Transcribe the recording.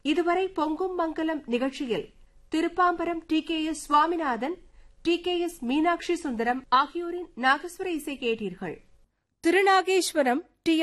இதுவரை பொங்கும் மங்கலம் நிகழ்ச்சியில் திருப்பாம்பரம் டி.கே.எஸ். சுவாமிநாதன், டி.கே.எஸ். மீனாட்சி சுந்தரம் ஆகியோரின் நாகஸ்வர இசை கேட்டீர்கள். திருநாகேஸ்வரம் டி.